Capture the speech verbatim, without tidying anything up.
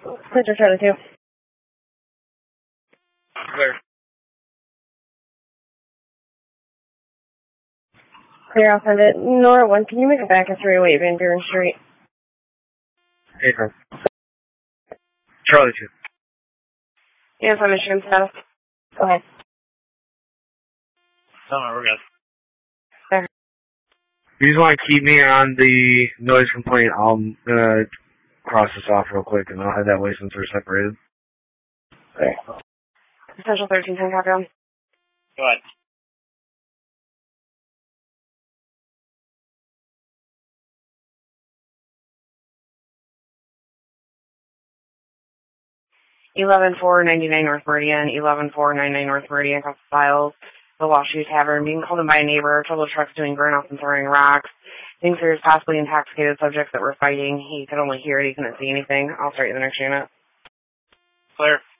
Center Charlie two. Clear. Clear, I'll send it. Nora one, can you make it back a three oh eight Van Buren Street? April. Charlie two. Yes, I'm Michigan status. Go ahead. Oh, no, we're good. There. You just want to keep me on the noise complaint. I'm gonna cross this off real quick, and I'll head that way since we're separated. Okay. Essential thirteen ten, copy on. Go ahead. eleven four ninety-nine North Meridian, eleven four ninety-nine North Meridian, across the files. The Washoe Tavern, being called in by a neighbor, told the truck's doing burnouts and throwing rocks. Thinks there's possibly intoxicated subjects that were fighting. He could only hear it, he couldn't see anything. I'll start you the next unit. Clear.